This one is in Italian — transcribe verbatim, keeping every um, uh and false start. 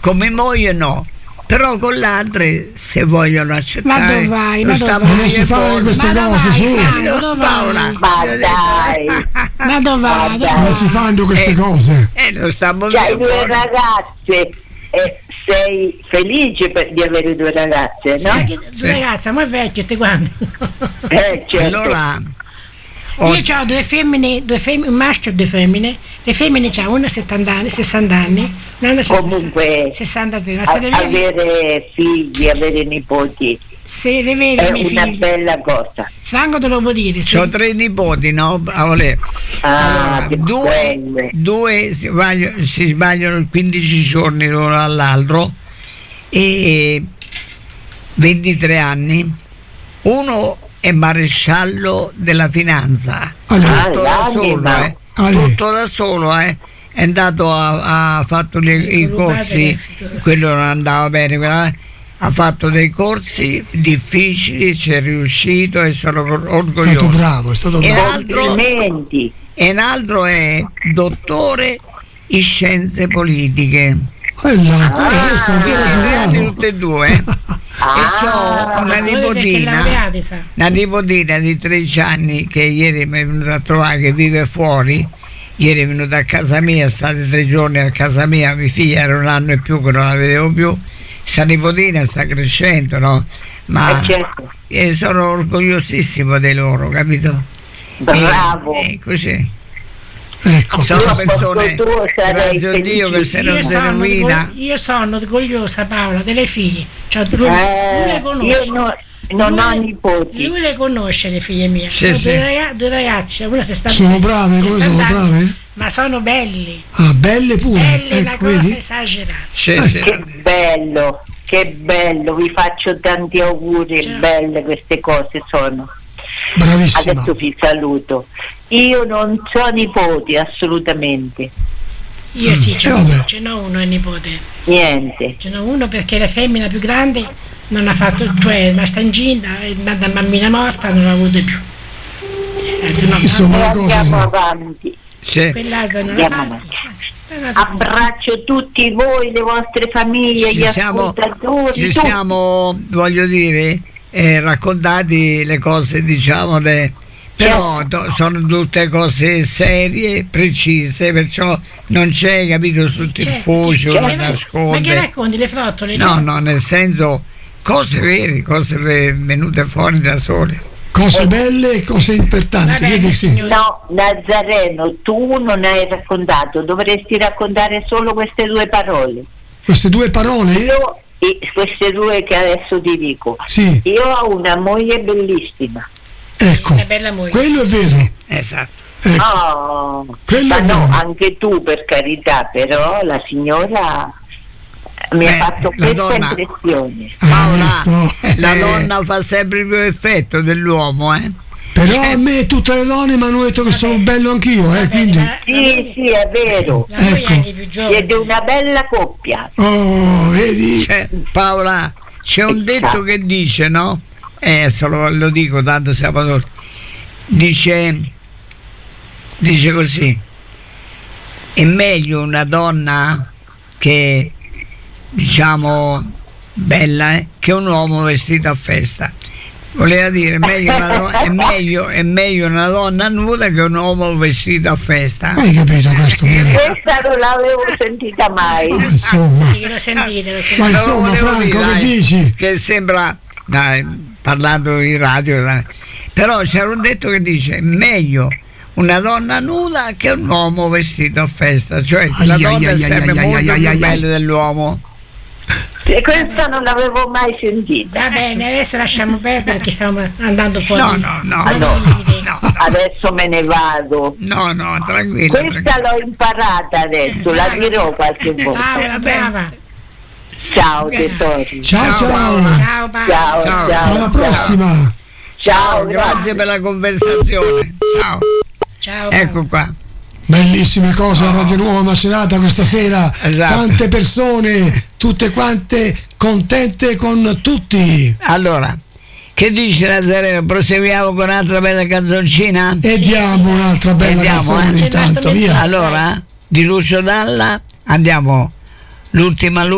come moglie no, però con le altre se vogliono accettare. Ma dove vai? lo Ma dove sta vai? Non si fanno queste Ma cose, dove su. vai, Franco? Dove Paola, vai? Ma dai, Ma dove vai? Ma Dove dai. Non si vai? fanno queste Eh. cose. eh, lo stiamo c'hai via due fuori. ragazze e sei felice per, di avere due ragazze, no? Sai che- Sì. Ragazza, ma è vecchio, te quando? Eh, certo. Allora ho- Io ho due femmine, due femmine, un maschio e due femmine. Le femmine c'ha una settanta anni, sessanta anni, un'altra c'ha Comunque, sessantadue. Ma a- se le vedi, avere figli, avere nipoti se le vedi è i miei una figli, bella cosa. Franco te lo può dire. se- Ho tre nipoti, no? Paole? Ah, Allora, che due, belle. due si, sbagliano, si sbagliano quindici giorni l'uno all'altro e ventitré anni. Uno è maresciallo della finanza, Ale. tutto da Ah, solo, l'anima. eh. Ale. tutto da solo, eh. È andato a, ha fatto le- i corsi, quello non andava bene, quella- ha fatto dei corsi difficili, ci è riuscito e sono or- È stato orgoglioso. bravo, è stato E bravo. altro, Complimenti. e un altro è dottore in scienze politiche. Quella, ancora Ah, questo, ancora Tre più anni bravo. tutte e due. eh. Ah, e so una Voi perché nipotina, laureate, sa. una nipotina di tredici anni che ieri mi è venuta a trovare, che vive fuori. Ieri è venuta a casa mia, state tre giorni a casa mia, mia figlia era un anno e più che non la vedevo più. Sta nipotina sta crescendo, no? Ma Eh, certo. eh, sono orgogliosissimo di loro, capito? Bravo. E, e così. Ecco, Sono Io a persone, posto tuo sarei grazie a Dio, che se non Io si sono, rovina. orgogli- io sono orgogliosa, Paola, delle figlie. Cioè, lui, lui Eh, le io conosce. no- non Lui- ho nipoti. Lui le conosce le figlie mie. Sì, sono sì. Due, raga- due ragazzi, cioè una sessanta Sono brave, come sessanta sono anni, brave? ma sono belli. Ah, belle pure. Belle, una Ecco, cosa vedi? esagerata. Sì, Eh, sì. Che bello, che bello, vi faccio tanti auguri, Ciao. belle queste cose sono. Bravissima. Adesso vi saluto. Io non ho nipoti, assolutamente. Io sì, ce Eh, n'ho, vabbè. ce n'ho uno e nipote. Niente. Ce n'ho uno perché la femmina più grande non ha fatto, cioè è rimasta incinta, è nata bambina morta, non l'ha avuto più. Eh, no, Insomma, E le cose andiamo sono- avanti. Sì. quell'altra non Andiamo l'ha avanti. fatto. Abbraccio tutti voi, le vostre famiglie, Ci gli siamo, ascoltatori, ci tutti. siamo, voglio dire, eh, raccontati le cose, diciamo, de- però to- sono tutte cose serie, precise, perciò non c'è, capito, sotterfugio, Certo, non che- Ma che nasconde. racconti le frottole? No, Cioè, no, nel senso, cose vere, cose ve- venute fuori da sole. Cose belle e cose importanti, Vabbè, vedi sì. signore. No, Nazareno, tu non hai raccontato, dovresti raccontare solo queste due parole. Queste due parole? Io, e queste due che adesso ti dico, Sì, io ho una moglie bellissima. ecco. Una bella moglie. Quello è vero. Esatto. Ecco. Oh, Quello ma è no, vero. anche tu per carità, però la signora mi Beh, ha fatto la questa donna- impressione. Ah, Paola, visto? la Eh, donna fa sempre più effetto dell'uomo, eh? Però a me tutte le donne mi hanno detto che sono bello anch'io, eh, Vabbè, quindi... la- Sì, sì, è vero. La moglie Ecco. è anche più giovane. Siete una bella coppia. Oh, vedi? C'è- Paola, c'è un detto che dice, no? Eh, adesso lo, lo dico, tanto siamo adulti. Dice, dice così: è meglio una donna che, diciamo, bella, eh, che un uomo vestito a festa. Voleva dire, meglio una do- è, meglio, è meglio una donna nuda che un uomo vestito a festa. Hai capito questo? Miri? Questa non l'avevo sentita mai. Ma insomma, Sì, lo sentite, lo ma sentite. Però insomma volevo Franco, dire, che dai, dici? che sembra, dai, parlando in radio, dai, però c'era un detto che dice meglio una donna nuda che un uomo vestito a festa, cioè la Ai, donna ai, è ai, sempre ai, ai, molto ai, più ai, ai. bella dell'uomo. E questa non l'avevo mai sentita. Va bene, adesso lasciamo perdere perché stiamo andando fuori. No, no, no, Ah, no. no, Adesso me ne vado. no, no, tranquillo. Questa l'ho imparata adesso, la dirò qualche volta. Brava, brava. Ciao tesori. Ciao, Ciao, ciao. Paola. Ciao, Paola. Ciao, Ciao. ciao. Alla ciao. prossima. Ciao, grazie grazie. per la conversazione. Ciao, Ciao, ecco qua. Bellissime cose a Radio Nuova Macerata questa sera. Esatto. Tante persone, tutte quante contente con tutti. Allora, che dice Nazareno? Proseguiamo con un'altra bella canzoncina? E diamo un'altra bella Vediamo, canzone eh. intanto, via. Allora, di Lucio Dalla andiamo l'ultima luce.